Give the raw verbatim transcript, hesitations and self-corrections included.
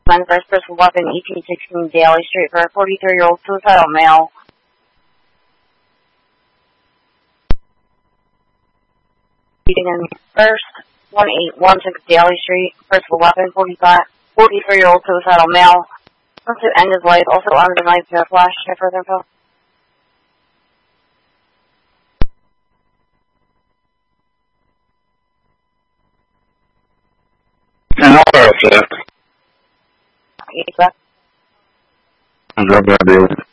Man first person weapon, eighteen sixteen Daly Street for a forty-three-year-old suicidal male. Shooting in first, one eight one six Daly Street, first weapon, forty-five, forty-three-year-old suicidal male. Wants to end his life, also armed with a knife, no flash, no further info. And all right, sir. Yes, sir. I'm driving that deal.